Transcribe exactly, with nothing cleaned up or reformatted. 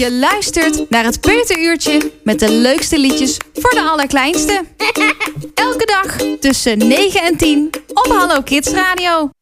Je luistert naar het Peuteruurtje met de leukste liedjes voor de allerkleinste. Elke dag tussen negen en tien op Hallo Kids Radio.